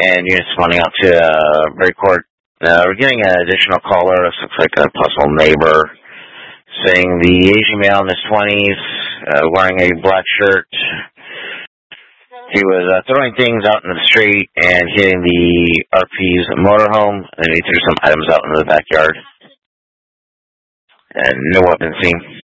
and units responding out to record. We're getting an additional caller. This looks like a possible neighbor, saying the Asian male in his 20s, wearing a black shirt. He was throwing things out in the street and hitting the RP's motorhome, and he threw some items out into the backyard. And no weapon seen.